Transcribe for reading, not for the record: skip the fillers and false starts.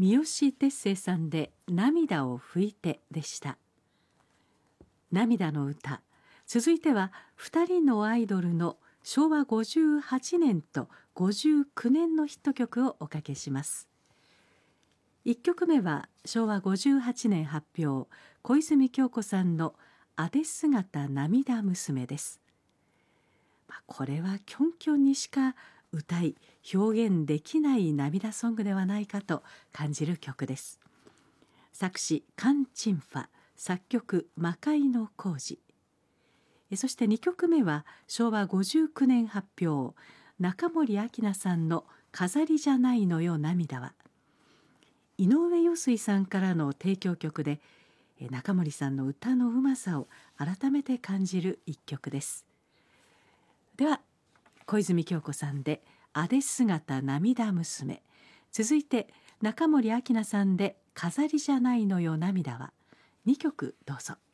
三好哲星さんで涙を拭いてでした。涙の歌。続いては2人のアイドルの昭和58年と59年のヒット曲をおかけします。1曲目は昭和58年発表、小泉今日子さんのあで姿涙娘です。これはキョンキョンにしか歌い表現できない涙ソングではないかと感じる曲です。作詞カン・チンファ、作曲魔界の工事。そして2曲目は昭和59年発表、中森明菜さんの飾りじゃないのよ涙は。井上陽水さんからの提供曲で、中森さんの歌のうまさを改めて感じる一曲です。では小泉今日子さんであで姿涙娘、続いて中森明菜さんで飾りじゃないのよ涙は。2曲どうぞ。